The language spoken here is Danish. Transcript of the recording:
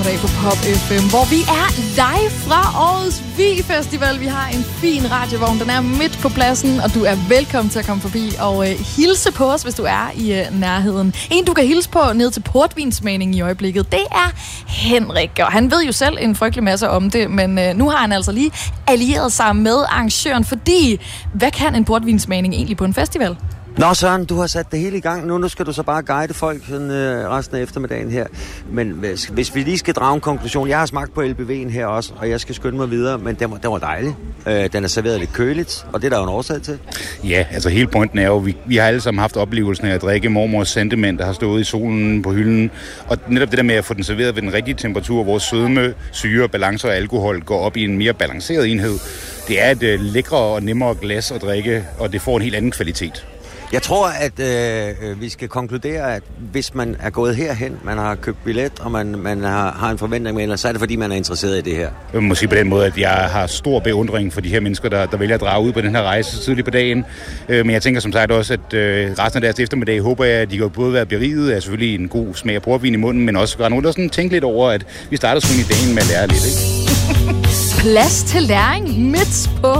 eftermiddag på Pop FM, hvor vi er live fra årets Vi-festival. Vi har en fin radiovogn, den er midt på pladsen, og du er velkommen til at komme forbi og hilse på os, hvis du er i nærheden. En, du kan hilse på ned til portvinsmagningen i øjeblikket, det er Henrik. Og han ved jo selv en frygtelig masse om det, men nu har han altså lige allieret sig med arrangøren, fordi hvad kan en portvinsmagning egentlig på en festival? Nå Søren, du har sat det hele i gang. Nu skal du så bare guide folk sådan, resten af eftermiddagen her. Men hvis vi lige skal drage en konklusion. Jeg har smagt på LBV'en her også, og jeg skal skynde mig videre, men den var dejlig. Den er serveret lidt køligt, og det er der jo en årsag til. Ja, altså hele pointen er jo, vi har alle sammen haft oplevelsen af at drikke mormors sentiment, der har stået i solen på hylden. Og netop det der med at få den serveret ved den rigtige temperatur, hvor sødme, syre, balance og alkohol går op i en mere balanceret enhed. Det er et lækre og nemmere glas at drikke, og det får en helt anden kvalitet. Jeg tror, at vi skal konkludere, at hvis man er gået herhen, man har købt billet, og man har en forventning med, så er det fordi, man er interesseret i det her. Jeg må sige på den måde, at jeg har stor beundring for de her mennesker, der vælger at drage ud på den her rejse tidligt på dagen. Men jeg tænker som sagt også, at resten af deres eftermiddag håber jeg, at de kan både være beriget af selvfølgelig en god smag af portvin i munden, men også gøre noget, der tænke lidt over, at vi starter sådan i dagen med at lære lidt, ikke? Plads til læring midt på